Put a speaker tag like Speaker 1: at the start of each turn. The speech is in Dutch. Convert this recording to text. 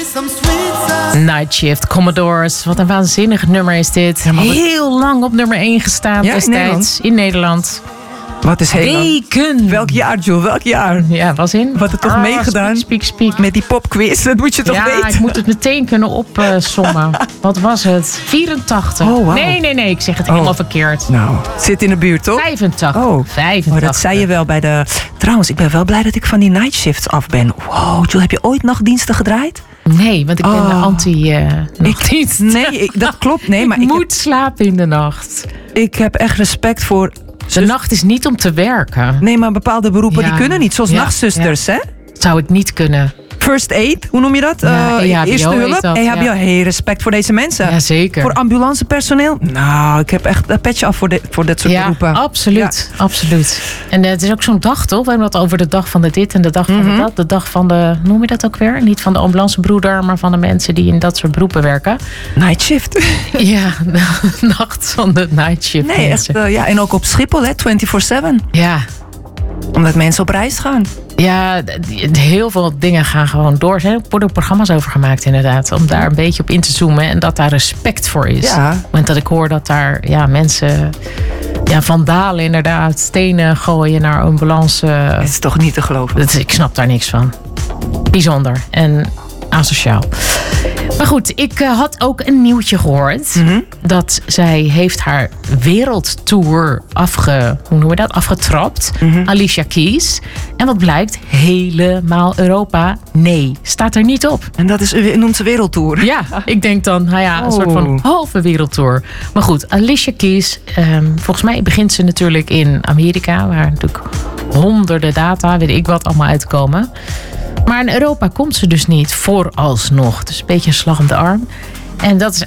Speaker 1: Night Shift, Commodores. Wat een waanzinnig nummer is dit. Heel lang op nummer 1 gestaan destijds in Nederland.
Speaker 2: Wat is heel
Speaker 1: weken.
Speaker 2: Welk jaar, Joel? Welk jaar?
Speaker 1: Ja, was in.
Speaker 2: Wat er toch meegedaan?
Speaker 1: Speak.
Speaker 2: Met die popquiz, dat moet je toch weten?
Speaker 1: Ja, ik moet het meteen kunnen opsommen. Wat was het? 84.
Speaker 2: Oh, wow.
Speaker 1: Nee, ik zeg het helemaal verkeerd.
Speaker 2: Nou, zit in de buurt, toch?
Speaker 1: 85.
Speaker 2: Oh,
Speaker 1: 85.
Speaker 2: dat zei je wel bij de... Trouwens, ik ben wel blij dat ik van die night shifts af ben. Wow, Joel, heb je ooit nachtdiensten gedraaid?
Speaker 1: Nee, want ik ben de anti-nachtdienst.
Speaker 2: Dat klopt. Nee, maar
Speaker 1: ik moet slapen in de nacht.
Speaker 2: Ik heb echt respect voor...
Speaker 1: De nacht is niet om te werken.
Speaker 2: Nee, maar bepaalde beroepen die kunnen niet. Zoals nachtzusters, hè?
Speaker 1: Zou ik niet kunnen.
Speaker 2: First aid, hoe noem je dat? Eerste hulp. EHBO. Hey, respect voor deze mensen.
Speaker 1: Ja, zeker.
Speaker 2: Voor ambulancepersoneel. Nou, ik heb echt een petje af voor dit soort beroepen.
Speaker 1: Absoluut. Absoluut. En het is ook zo'n dag, toch? We hebben het over de dag van de dit en de dag van de dat. De dag van de, noem je dat ook weer? Niet van de ambulancebroeder, maar van de mensen die in dat soort beroepen werken.
Speaker 2: Night shift.
Speaker 1: Ja, de nacht van de night shift.
Speaker 2: Nee, echt. En ook op Schiphol, hè? 24/7.
Speaker 1: Ja.
Speaker 2: Omdat mensen op reis gaan.
Speaker 1: Ja, heel veel dingen gaan gewoon door. Er worden programma's over gemaakt inderdaad. Om daar een beetje op in te zoomen. En dat daar respect voor is.
Speaker 2: Ja.
Speaker 1: Want dat ik hoor dat daar mensen... vandalen inderdaad. Stenen gooien naar ambulance.
Speaker 2: Het is toch niet te geloven.
Speaker 1: Ik snap daar niks van. Bijzonder. En asociaal. Maar goed, ik had ook een nieuwtje gehoord. Dat zij heeft haar wereldtour afgetrapt. Alicia Keys. En wat blijkt? Helemaal Europa. Nee, staat er niet op.
Speaker 2: En dat noemt ze wereldtour.
Speaker 1: Ja, ik denk dan, een soort van halve wereldtour. Maar goed, Alicia Keys. Volgens mij begint ze natuurlijk in Amerika. Waar natuurlijk honderden data, weet ik wat, allemaal uitkomen. Maar in Europa komt ze dus niet vooralsnog. Dus een beetje een slag om de arm. En dat is